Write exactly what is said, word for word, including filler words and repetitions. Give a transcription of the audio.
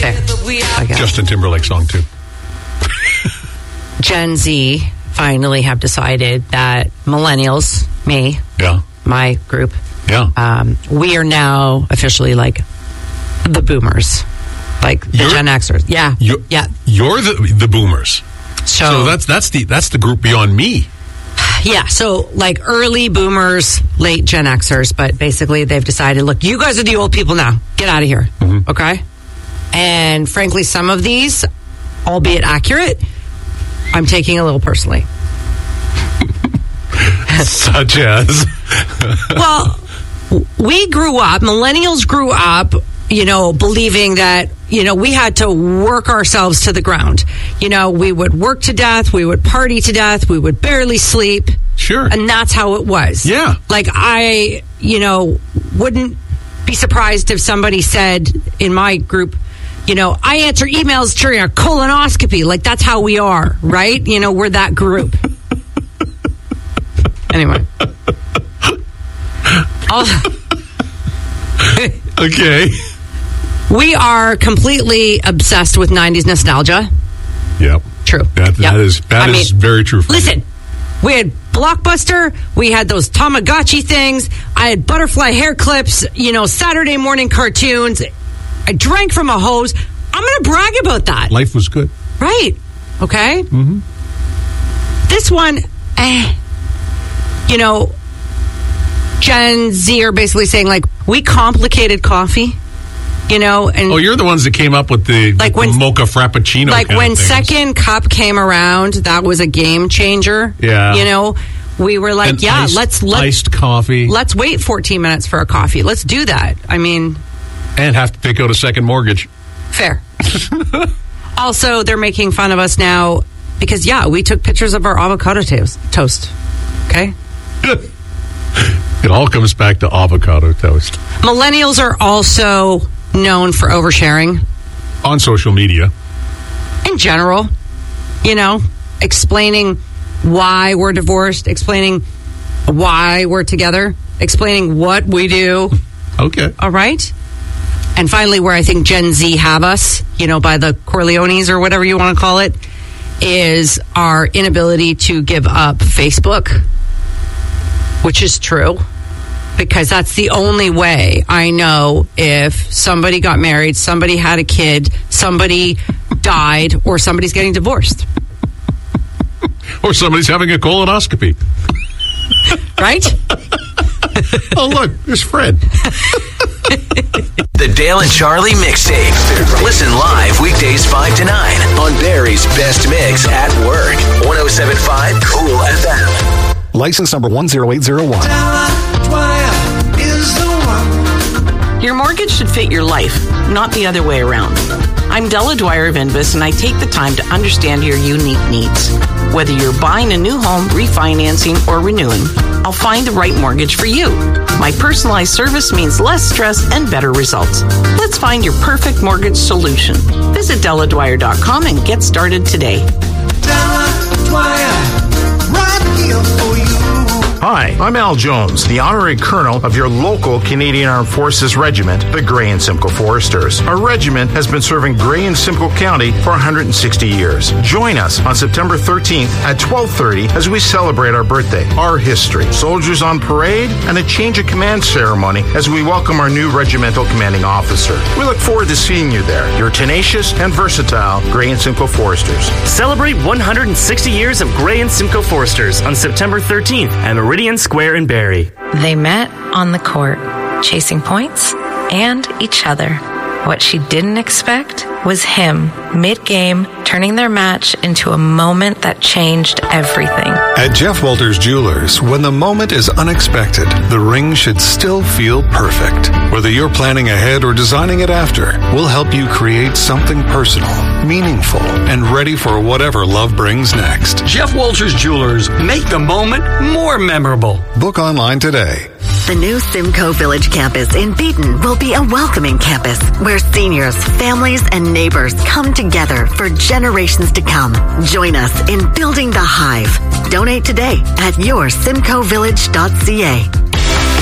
Fair, I guess. Justin Timberlake song, too. Gen Z finally have decided that millennials, me, yeah, my group, yeah, um, we are now officially like the boomers, like the you're, Gen Xers. Yeah, you're, yeah. You're the the boomers. So, so that's that's the that's the group beyond me. Yeah, so like early boomers, late Gen Xers, but basically they've decided, look, you guys are the old people now. Get out of here, mm-hmm. okay? And frankly, some of these, albeit accurate, I'm taking a little personally. Such as? Well, we grew up, millennials grew up, you know, believing that, you know, we had to work ourselves to the ground. You know, we would work to death, we would party to death, we would barely sleep. Sure. And that's how it was. Yeah. Like, I, you know, wouldn't be surprised if somebody said in my group, you know, I answer emails during a colonoscopy. Like, that's how we are, right? You know, we're that group. Anyway. Okay. We are completely obsessed with nineties nostalgia. Yep. True. That, yep. that is that I is mean, very true. For listen, you. we had Blockbuster. We had those Tamagotchi things. I had butterfly hair clips, you know, Saturday morning cartoons. I drank from a hose. I'm going to brag about that. Life was good. Right. Okay? Mm-hmm. This one, eh, you know, Gen Z are basically saying, like, we complicated coffee. You know, and oh, you're the ones that came up with the, like the when, mocha frappuccino. Like kind when of Second Cup came around, that was a game changer. Yeah, you know, we were like, and yeah, iced, let's let's iced coffee. Let's wait fourteen minutes for a coffee. Let's do that. I mean, and have to take out a second mortgage. Fair. Also, they're making fun of us now because yeah, we took pictures of our avocado toast. Toast. Okay. It all comes back to avocado toast. Millennials are also known for oversharing on social media in general, you know, explaining why we're divorced, explaining why we're together, explaining what we do. Okay. All right. And finally, where I think Gen Z have us, you know, by the Corleones or whatever you want to call it, is our inability to give up Facebook, which is true. Because that's the only way I know if somebody got married, somebody had a kid, somebody died, or somebody's getting divorced. Or somebody's having a colonoscopy. Right? Oh, look, there's Fred. The Dale and Charlie Mixtape. Listen live weekdays five to nine on Barry's Best Mix at Work. one oh seven point five Cool F M. License number one zero eight zero one. Your mortgage should fit your life, not the other way around. I'm Della Dwyer of Invest, and I take the time to understand your unique needs. Whether you're buying a new home, refinancing, or renewing, I'll find the right mortgage for you. My personalized service means less stress and better results. Let's find your perfect mortgage solution. Visit Della Dwyer dot com and get started today. Della Dwyer, right here for you. Hi, I'm Al Jones, the honorary colonel of your local Canadian Armed Forces Regiment, the Grey and Simcoe Foresters. Our regiment has been serving Grey and Simcoe County for one hundred sixty years. Join us on September thirteenth at twelve thirty as we celebrate our birthday, our history, soldiers on parade, and a change of command ceremony as we welcome our new regimental commanding officer. We look forward to seeing you there, your tenacious and versatile Grey and Simcoe Foresters. Celebrate one hundred sixty years of Grey and Simcoe Foresters on September thirteenth at Meridian Square in Barrie. They met on the court, chasing points and each other. What she didn't expect was him, mid-game, turning their match into a moment that changed everything. At Jeff Walters Jewelers, when the moment is unexpected, the ring should still feel perfect. Whether you're planning ahead or designing it after, we'll help you create something personal, meaningful, and ready for whatever love brings next. Jeff Walters Jewelers, make the moment more memorable. Book online today. The new Simcoe Village campus in Beaton will be a welcoming campus where seniors, families, and neighbors come together for generations to come. Join us in building the Hive. Donate today at your simcoe village dot c a.